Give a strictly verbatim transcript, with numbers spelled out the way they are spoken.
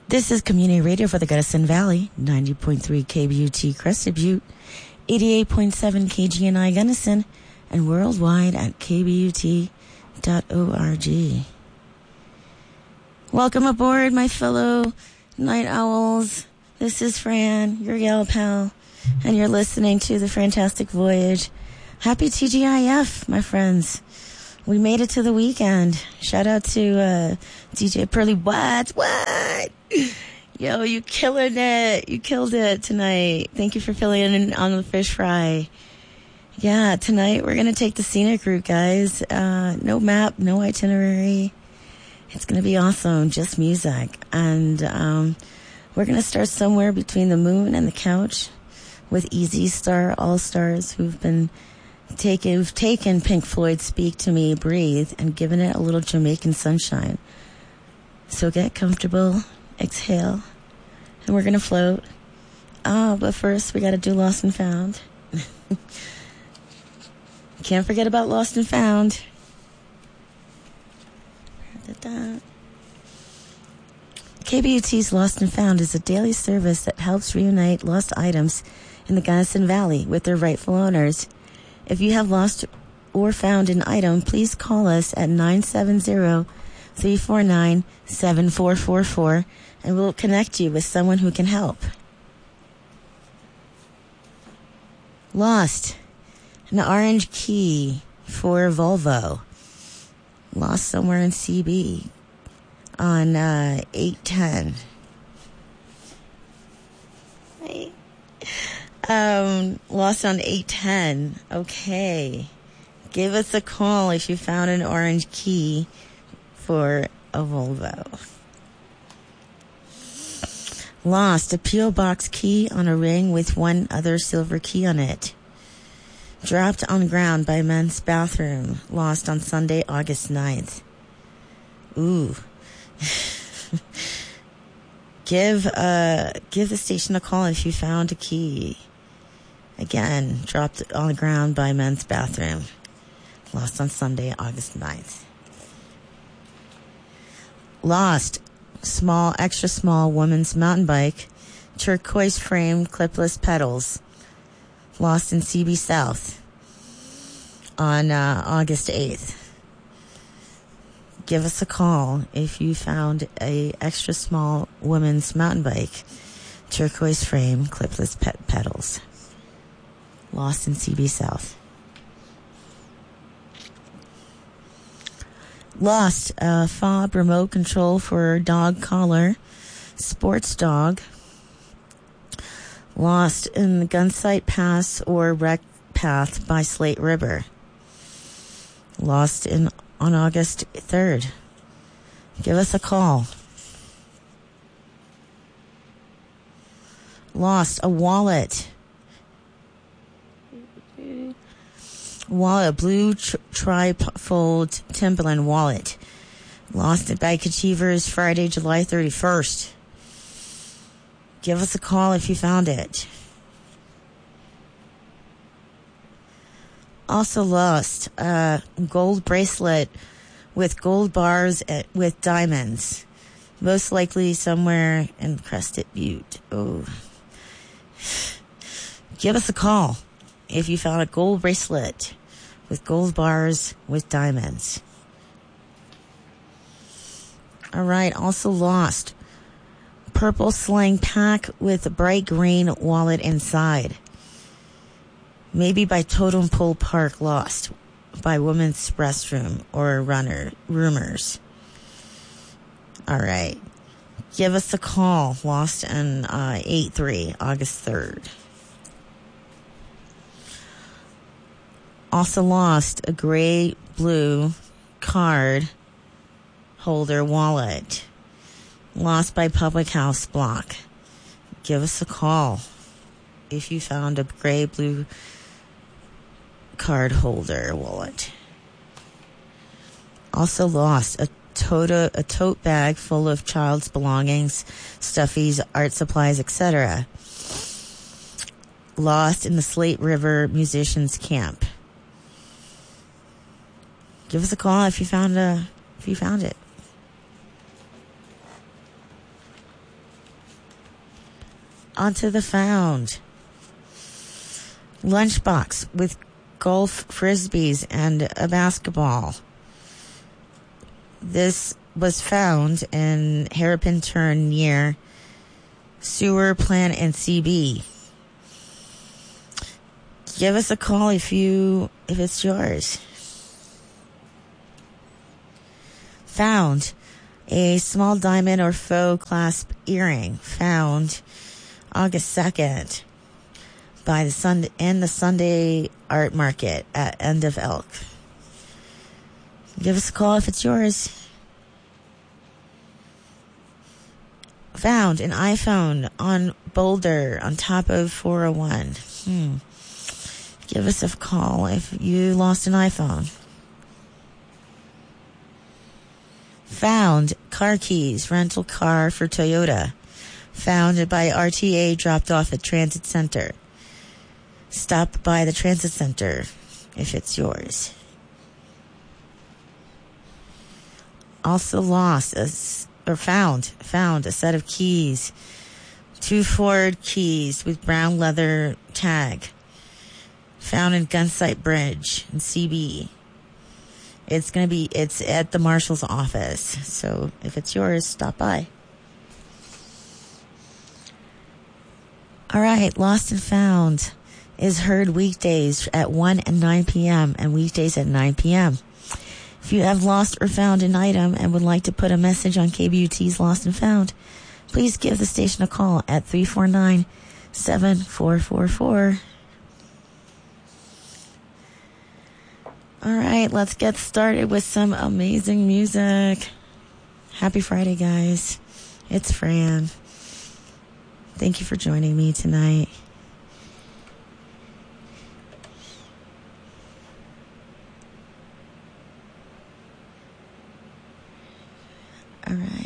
This is Community Radio for the Gunnison Valley, ninety point three K B U T Crested Butte, eighty-eight point seven K G N I Gunnison, and worldwide at k b u t dot org. Welcome aboard, my fellow night owls. This is Fran, your gal pal, and you're listening to The Fantastic Voyage. Happy T G I F, my friends. We made it to the weekend. Shout out to uh, D J Pearly. What? What? Yo, you killing it. You killed it tonight. Thank you for filling in on the fish fry. Yeah, tonight we're going to take the scenic route, guys. Uh, no map, no itinerary. It's going to be awesome. Just music. And um, we're going to start somewhere between the moon and the couch with Easy Star All-Stars, who've been taken, who've taken Pink Floyd's Speak to Me, Breathe, and given it a little Jamaican sunshine. So get comfortable, exhale, and we're going to float. Oh, but first we got to do Lost and Found. Can't forget about Lost and Found. K B U T's Lost and Found is a daily service that helps reunite lost items in the Gunnison Valley with their rightful owners. If you have lost or found an item, please call us at nine seven zero, three four nine, seven four four four and we'll connect you with someone who can help. Lost. An orange key for Volvo. Lost somewhere in C B on uh, eight ten. Right. Um, lost on eight ten. Okay. Give us a call if you found an orange key for a Volvo. Lost a P O box key on a ring with one other silver key on it. Dropped on ground by men's bathroom. Lost on Sunday, August ninth. Ooh. give uh give the station a call if you found a key. Again, dropped on the ground by men's bathroom. Lost on Sunday, August ninth. Lost small, extra small woman's mountain bike, turquoise frame, clipless pedals. Lost in C B South on uh, August eighth. Give us a call if you found a extra small woman's mountain bike, turquoise frame, clipless pe- pedals. Lost in C B South. Lost a fob remote control for dog collar, sports dog. Lost in the Gunsight Pass or Wreck Path by Slate River. Lost in on August third. Give us a call. Lost a wallet. Wallet, blue tri- trifold Timberland wallet. Lost at Bike Achievers Friday, July thirty-first. Give us a call if you found it. Also lost a gold bracelet with gold bars at, with diamonds. Most likely somewhere in Crested Butte. Oh. Give us a call if you found a gold bracelet with gold bars with diamonds. All right. Also lost purple sling pack with a bright green wallet inside. Maybe by Totem Pole Park. Lost by women's restroom or runner rumors. All right. Give us a call. Lost in uh, eight three, August third. Also lost a gray blue card holder wallet. Lost by Public House Block. Give us a call if you found a gray blue card holder wallet. Also lost a tote a tote bag full of child's belongings, stuffies, art supplies, et cetera. Lost in the Slate River Musicians Camp. Give us a call if you found a if you found it. onto the found. Lunchbox with golf frisbees and a basketball. This was found in Hairpin Turn near Sewer Plant and C B. Give us a call if you if it's yours. Found a small diamond or faux clasp earring found August second by the Sun in the Sunday Art Market at End of Elk. Give us a call if it's yours. Found an iPhone on Boulder on top of four oh one. Hmm. Give us a call if you lost an iPhone. Found car keys, rental car for Toyota. Found by R T A, dropped off at Transit Center. Stop by the Transit Center if it's yours. Also lost a, or found, found a set of keys. Two Ford keys with brown leather tag. Found in Gunsight Bridge in C B. It's going to be, it's at the marshal's office. So if it's yours, stop by. All right. Lost and Found is heard weekdays at one and nine p.m. and weekdays at nine p.m. If you have lost or found an item and would like to put a message on K B U T's Lost and Found, please give the station a call at three four nine, seven four four four. All right, let's get started with some amazing music. Happy Friday, guys. It's Fran. Thank you for joining me tonight. All right.